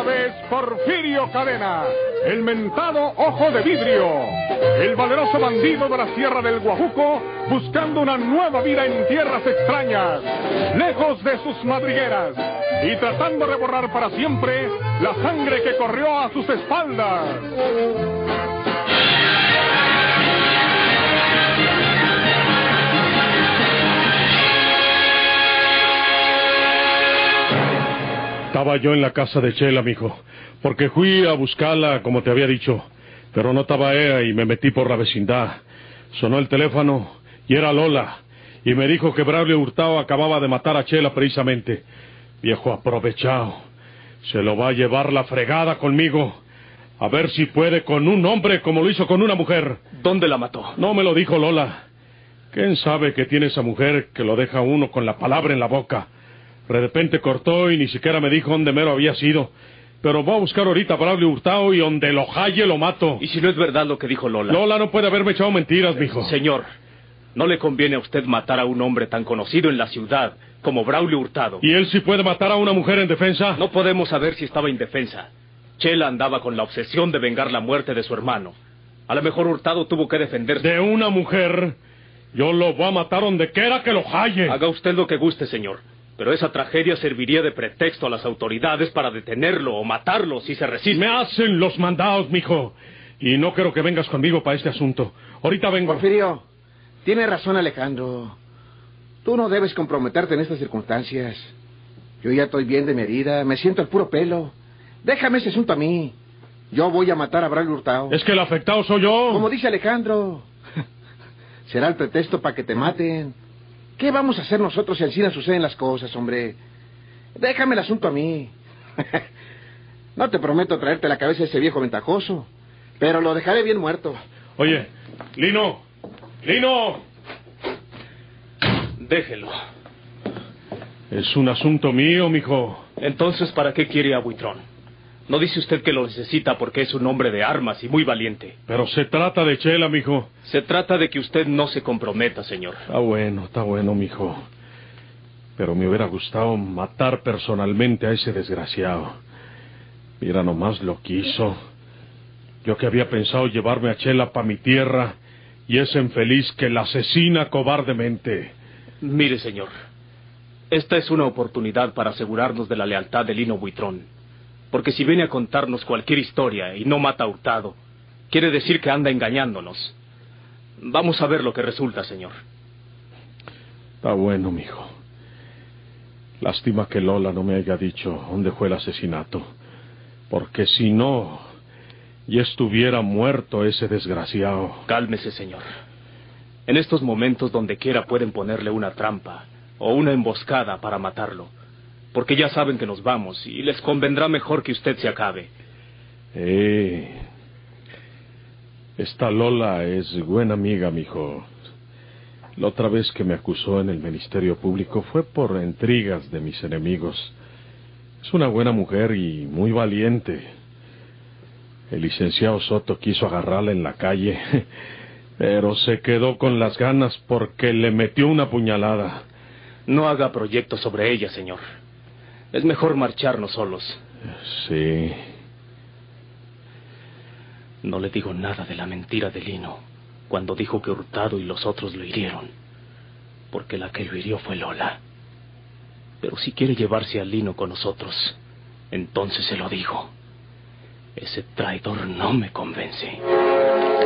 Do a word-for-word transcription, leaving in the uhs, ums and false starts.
vez Porfirio Cadena, el mentado Ojo de Vidrio, el valeroso bandido de la Sierra del Guajuco, buscando una nueva vida en tierras extrañas, lejos de sus madrigueras, y tratando de borrar para siempre la sangre que corrió a sus espaldas. Estaba yo en la casa de Chela, mijo, porque fui a buscarla, como te había dicho, pero no estaba ella y me metí por la vecindad. Sonó el teléfono y era Lola, y me dijo que Braulio Hurtado acababa de matar a Chela precisamente. Viejo aprovechado, se lo va a llevar la fregada conmigo, a ver si puede con un hombre como lo hizo con una mujer. ¿Dónde la mató? No me lo dijo Lola. ¿Quién sabe qué tiene esa mujer que lo deja uno con la palabra en la boca? De repente cortó y ni siquiera me dijo dónde mero había sido. Pero voy a buscar ahorita a Braulio Hurtado y donde lo halle lo mato. ¿Y si no es verdad lo que dijo Lola? Lola no puede haberme echado mentiras, mijo. Señor, no le conviene a usted matar a un hombre tan conocido en la ciudad como Braulio Hurtado. ¿Y él sí puede matar a una mujer en defensa? No podemos saber si estaba indefensa. Chela andaba con la obsesión de vengar la muerte de su hermano. A lo mejor Hurtado tuvo que defenderse. ¿De una mujer? Yo lo voy a matar donde quiera que lo halle. Haga usted lo que guste, señor. Pero esa tragedia serviría de pretexto a las autoridades para detenerlo o matarlo si se resiste. Me hacen los mandados, mijo. Y no quiero que vengas conmigo para este asunto. Ahorita vengo. Porfirio, tiene razón Alejandro. Tú no debes comprometerte en estas circunstancias. Yo ya estoy bien de mi herida, me siento al puro pelo. Déjame ese asunto a mí. Yo voy a matar a Braulio Hurtado. Es que el afectado soy yo. Como dice Alejandro. Será el pretexto para que te maten. ¿Qué vamos a hacer nosotros si así suceden las cosas, hombre? Déjame el asunto a mí. No te prometo traerte la cabeza de ese viejo ventajoso, pero lo dejaré bien muerto. Oye, Lino, Lino. Déjelo. Es un asunto mío, mijo. Entonces, ¿para qué quiere a Buitrón? ¿No dice usted que lo necesita porque es un hombre de armas y muy valiente? Pero se trata de Chela, mijo. Se trata de que usted no se comprometa, señor. Está bueno, está bueno, mijo. Pero me hubiera gustado matar personalmente a ese desgraciado. Mira nomás lo que hizo. Yo que había pensado llevarme a Chela para mi tierra, y ese infeliz que la asesina cobardemente. Mire, señor, esta es una oportunidad para asegurarnos de la lealtad de Lino Buitrón. Porque si viene a contarnos cualquier historia y no mata a Hurtado, quiere decir que anda engañándonos. Vamos a ver lo que resulta, señor. Está bueno, mijo. Lástima que Lola no me haya dicho dónde fue el asesinato. Porque si no, ya estuviera muerto ese desgraciado. Cálmese, señor. En estos momentos donde quiera pueden ponerle una trampa o una emboscada para matarlo. Porque ya saben que nos vamos y les convendrá mejor que usted se acabe. Eh, esta Lola es buena amiga, mijo. La otra vez que me acusó en el Ministerio Público fue por intrigas de mis enemigos. Es una buena mujer y muy valiente. El licenciado Soto quiso agarrarla en la calle, pero se quedó con las ganas porque le metió una puñalada. No haga proyectos sobre ella, señor. Es mejor marcharnos solos. Sí. No le digo nada de la mentira de Lino, cuando dijo que Hurtado y los otros lo hirieron, porque la que lo hirió fue Lola. Pero si quiere llevarse a Lino con nosotros, entonces se lo digo. Ese traidor no me convence.